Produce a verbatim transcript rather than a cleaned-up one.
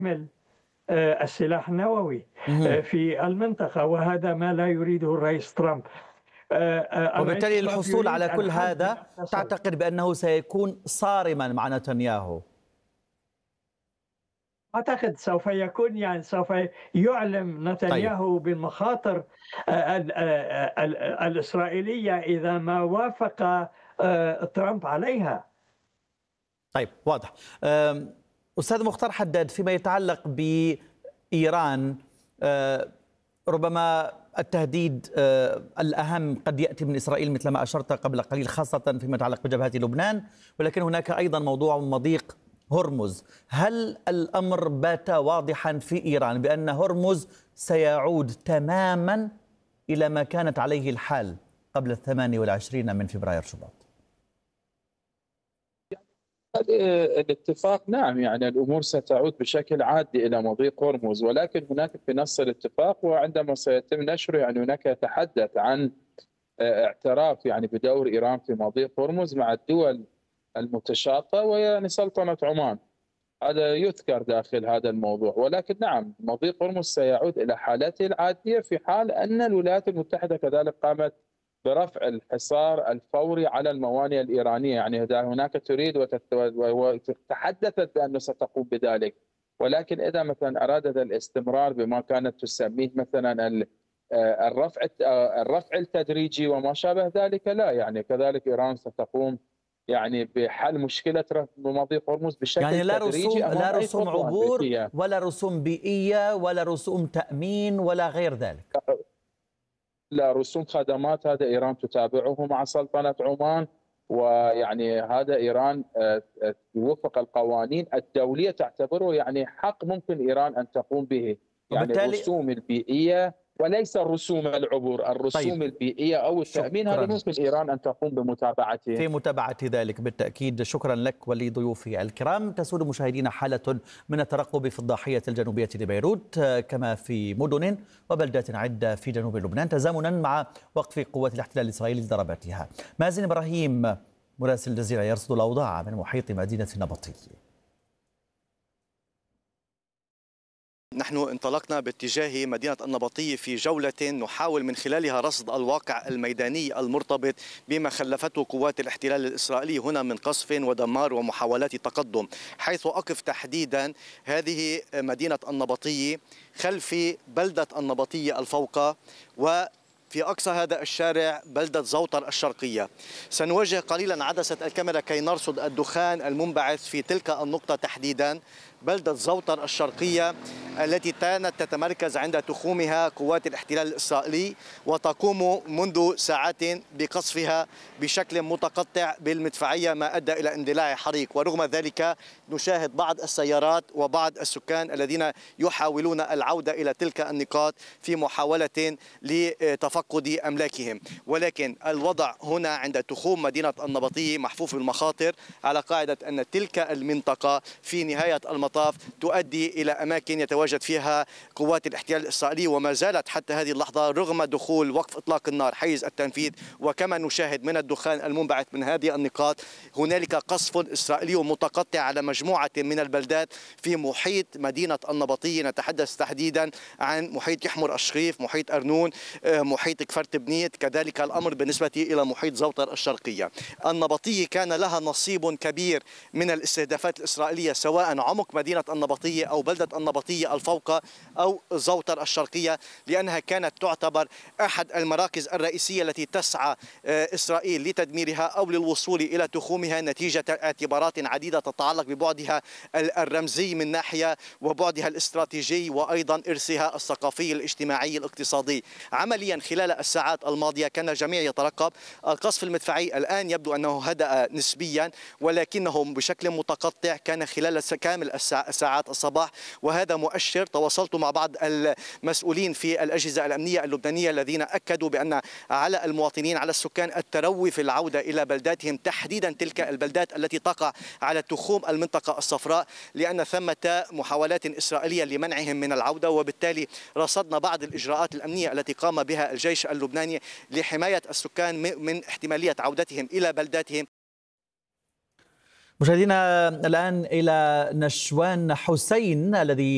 يحمل آه، السلاح النووي آه، مهم. في المنطقة، وهذا ما لا يريده الرئيس ترامب. آه، آه، الرئيس وبالتالي ترامب الحصول يريد على كل الحد من هذا التسلط. تعتقد بأنه سيكون صارما مع نتنياهو؟ أعتقد سوف يكون، يعني سوف يعلم طيب. نتنياهو بالمخاطر آه، ال- آه، ال- الإسرائيلية إذا ما وافق آه، ترامب عليها. طيب واضح. أم، أستاذ مختار حداد، فيما يتعلق بإيران، أه، ربما التهديد أه، الأهم قد يأتي من إسرائيل مثل ما أشرت قبل قليل، خاصة فيما يتعلق بجبهة لبنان، ولكن هناك أيضا موضوع مضيق هرمز. هل الأمر بات واضحا في إيران بأن هرمز سيعود تماما إلى ما كانت عليه الحال قبل الثمانية والعشرين من فبراير شباط؟ الاتفاق نعم، يعني الامور ستعود بشكل عادي الى مضيق هرمز، ولكن هناك في نص الاتفاق وعندما سيتم نشره يعني هناك يتحدث عن آه، اعتراف يعني بدور ايران في مضيق هرمز مع الدول المتشاطئه ويعني سلطنه عمان. هذا يذكر داخل هذا الموضوع، ولكن نعم مضيق هرمز سيعود الى حالته العاديه في حال ان الولايات المتحده كذلك قامت برفع الحصار الفوري على الموانئ الإيرانية. يعني هناك تريد وتحدثت بأنه ستقوم بذلك، ولكن إذا مثلا أرادت الاستمرار بما كانت تسميه مثلا الرفع الرفع التدريجي وما شابه ذلك، لا يعني كذلك إيران ستقوم يعني بحل مشكلة مضيق هرمز بشكل يعني لا تدريجي رسوم لا أمام أي رسوم خطوة عبور أمريكية. ولا رسوم بيئية ولا رسوم تأمين ولا غير ذلك. لا رسوم خدمات، هذا إيران تتابعه مع سلطنة عمان، ويعني هذا إيران آه، آه، وفق القوانين الدولية تعتبره يعني حق ممكن إيران أن تقوم به. يعني وبالتالي الرسوم البيئية وليس الرسوم العبور، طيب، الرسوم البيئية أو التأمين هذا شكرا ممكن إيران أن تقوم بمتابعته. في متابعة ذلك بالتأكيد. شكرا لك ولضيوفي الكرام. تسود مشاهدينا حالة من الترقب في الضاحية الجنوبية لبيروت كما في مدن وبلدات عدة في جنوب لبنان، تزامنا مع وقف قوات الاحتلال الإسرائيلي لضرباتها. مازن إبراهيم مراسل الجزيرة يرصد الأوضاع من محيط مدينة النبطي. نحن انطلقنا باتجاه مدينة النبطية في جولة نحاول من خلالها رصد الواقع الميداني المرتبط بما خلفته قوات الاحتلال الإسرائيلي هنا من قصف ودمار ومحاولات تقدم. حيث أقف تحديدا هذه مدينة النبطية خلف بلدة النبطية الفوقى، و في أقصى هذا الشارع بلدة زوطر الشرقية. سنوجه قليلا عدسة الكاميرا كي نرصد الدخان المنبعث في تلك النقطة تحديدا، بلدة زوطر الشرقية التي كانت تتمركز عند تخومها قوات الاحتلال الإسرائيلي، وتقوم منذ ساعات بقصفها بشكل متقطع بالمدفعية ما أدى إلى اندلاع حريق. ورغم ذلك نشاهد بعض السيارات وبعض السكان الذين يحاولون العودة إلى تلك النقاط في محاولة لتفقد أملاكهم. ولكن الوضع هنا عند تخوم مدينة النبطية محفوف بالمخاطر، على قاعدة أن تلك المنطقة في نهاية المطاف تؤدي إلى أماكن يتواجد فيها قوات الاحتلال الإسرائيلي، وما زالت حتى هذه اللحظة رغم دخول وقف إطلاق النار حيز التنفيذ. وكما نشاهد من الدخان المنبعث من هذه النقاط هنالك قصف إسرائيلي متقطع على مجموعة من البلدات في محيط مدينة النبطية. نتحدث تحديدا عن محيط يحمر الشريف، محيط أرنون، محيط كفرت بنيت، كذلك الأمر بالنسبة إلى محيط زوطر الشرقية. النبطية كان لها نصيب كبير من الاستهدافات الإسرائيلية سواء عمق مدينة النبطية أو بلدة النبطية الفوقى أو زوطر الشرقية، لأنها كانت تعتبر أحد المراكز الرئيسية التي تسعى إسرائيل لتدميرها أو للوصول إلى تخومها نتيجة اعتبارات عديدة تتعلق ببعدها الرمزي من ناحية وبعدها الاستراتيجي وأيضا إرثها الثقافي الاجتماعي الاقتصادي. عمليا خلال الساعات الماضية كان الجميع يترقب القصف المدفعي. الآن يبدو أنه هدأ نسبيا، ولكنه بشكل متقطع كان خلال كامل ساعات الصباح، وهذا مؤشر. تواصلت مع بعض المسؤولين في الأجهزة الأمنية اللبنانية الذين أكدوا بأن على المواطنين على السكان التروي في العودة إلى بلداتهم، تحديدا تلك البلدات التي تقع على تخوم المنطقة الصفراء، لأن ثمة محاولات إسرائيلية لمنعهم من العودة. وبالتالي رصدنا بعض الإجراءات الأمنية التي قام بها الجيش اللبناني لحماية السكان من احتمالية عودتهم إلى بلداتهم. مشاهدينا الآن إلى نشوان حسين الذي